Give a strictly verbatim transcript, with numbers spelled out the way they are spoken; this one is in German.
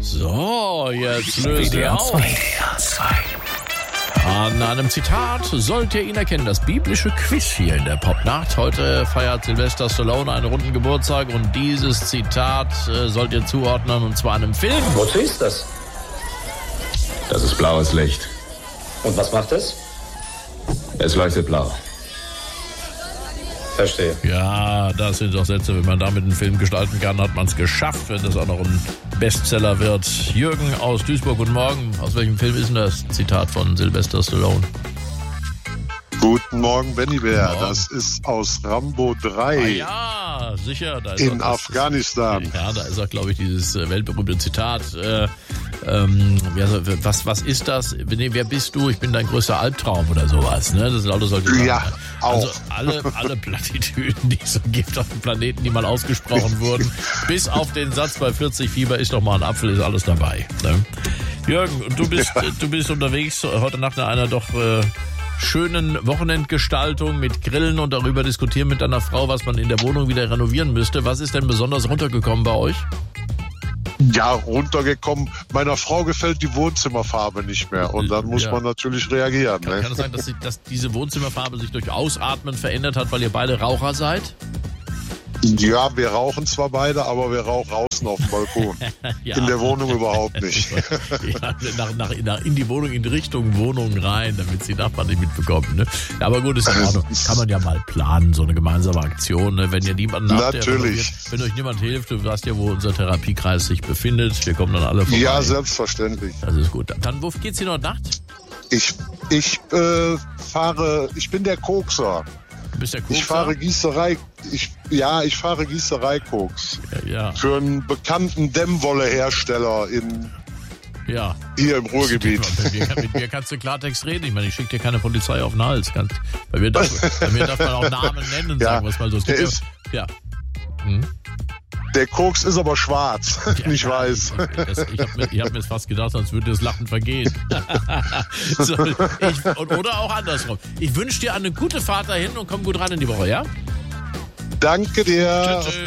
So, jetzt löst ihr auf. An einem Zitat sollt ihr ihn erkennen. Das biblische Quiz hier in der Popnacht. Heute feiert Sylvester Stallone einen runden Geburtstag und dieses Zitat äh, sollt ihr zuordnen, und zwar einem Film. Wozu ist das? Das ist blaues Licht. Und was macht es? Es leuchtet blau. Verstehe. Ja, das sind doch Sätze, wenn man damit einen Film gestalten kann, hat man es geschafft, wenn das auch noch ein Bestseller wird. Jürgen aus Duisburg, guten Morgen. Aus welchem Film ist denn das Zitat von Sylvester Stallone? Guten Morgen, Benny Bär. Morgen. Das ist aus Rambo drei. Ah ja, sicher. Da ist in auch das, Afghanistan. Ja, da ist auch, glaube ich, dieses äh, weltberühmte Zitat. Äh, ähm, was, was ist das? Nee, wer bist du? Ich bin dein größter Albtraum oder sowas. Ne? Das Auto sollte sagen. Ja, auch. Also alle, alle Plattitüden, die es so gibt auf dem Planeten, die mal ausgesprochen wurden, bis auf den Satz bei vierzig Fieber ist doch mal ein Apfel, ist alles dabei. Ne? Jürgen, und du bist, ja. du bist unterwegs heute Nacht in einer doch äh, schönen Wochenendgestaltung mit Grillen und darüber diskutieren mit deiner Frau, was man in der Wohnung wieder renovieren müsste. Was ist denn besonders runtergekommen bei euch? Ja, runtergekommen. Meiner Frau gefällt die Wohnzimmerfarbe nicht mehr. Und dann muss ja. man natürlich reagieren. Kann, ne? kann es sein, dass, sie, dass diese Wohnzimmerfarbe sich durch Ausatmen verändert hat, weil ihr beide Raucher seid? Ja, wir rauchen zwar beide, aber wir rauchen draußen auf dem Balkon. ja. In der Wohnung überhaupt nicht. ja, nach, nach, nach, in die Wohnung, in Richtung Wohnung rein, damit sie Nachbarn nicht mitbekommen. Ne? Ja, aber gut, ist in Ordnung. Kann man ja mal planen, so eine gemeinsame Aktion. Ne? Wenn ihr niemanden habt, Natürlich. Der wenn euch niemand hilft, du weißt ja, wo unser Therapiekreis sich befindet. Wir kommen dann alle vorbei. Ja, selbstverständlich. Das ist gut. Dann, wo geht's hier noch Nacht? Ich, ich äh, fahre, ich bin der Kokser. Du bist der Kokser? Ich fahre Gießerei, ich, ja, ich fahre Gießerei-Koks. Ja, ja. Für einen bekannten Dämmwollehersteller in, ja. hier im Ruhrgebiet. Mit mir, mit mir kannst du Klartext reden. Ich meine, ich schicke dir keine Polizei auf den Hals. Kannst, bei, mir darf, bei mir darf man auch Namen nennen und ja, sagen, was mal so ist. Ist, ja. Hm? Der Koks ist aber schwarz, ja, nicht ja, weiß. Ich, das, ich habe mir, hab mir fast gedacht, sonst würde das Lachen vergehen. so, ich, und, oder auch andersrum. Ich wünsche dir eine gute Fahrt dahin und komm gut rein in die Woche, ja? Danke dir. Tschüss.